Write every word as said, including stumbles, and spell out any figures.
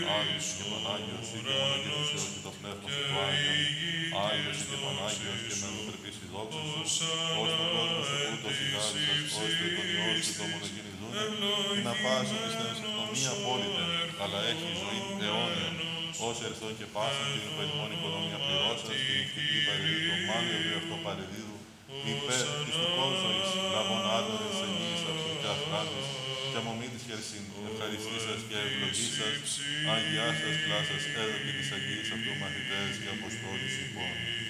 Άγιος και Πανάγιος, ή και μονογενής Υιός και το πνεύμα σου του Άγιον, Άγιος και Πανάγιος και με ανωτρεπής η δόξα σου, ως τον κόσμο σου ούτως ηγάδισας, ώστε τον Υιό σου το μονογεννηζούνε, την απάσουν εις την εξοκτομή απόλυτε, αλλά έχει ζωή αιώνιον, ως ερθόν και πάσαν την υπερημών οικονομία πληρώσας, την νυχτική παρεδίδου, το μάλιο δι' αυτό παρεδίδου, υπέρ της του κόσμου εις λαβών άδωρες εγγύης αυτού και αφράτης, και αμομήτης χερσιν, ευχαριστήσας και ευλογήσας, Αγιάσας κλάσας έδωκε της Αγγείας αυτού μαθητές και Αποστόλης υπόν.